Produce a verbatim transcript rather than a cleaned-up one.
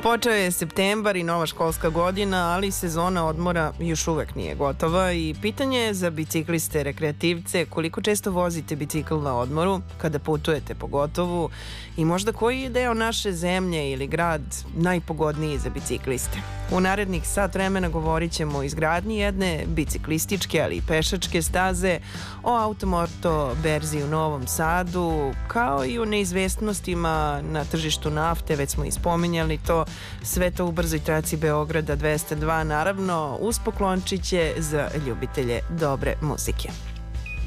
Počeo je septembar i nova školska godina, ali sezona odmora još uvek nije gotova i pitanje je za bicikliste, rekreativce, koliko često vozite bicikl na odmoru, kada putujete pogotovo, i možda koji je deo naše zemlje ili grad najpogodniji za bicikliste. U narednih sat vremena govorit ćemo o izgradnji jedne biciklističke, ali i pešačke staze, o automoto berzi u Novom Sadu, kao i o neizvestnostima na tržištu nafte, već smo ispominjali to, sve to u brzoj traci Beograda dvesta dva, naravno uz poklončiće za ljubitelje dobre muzike.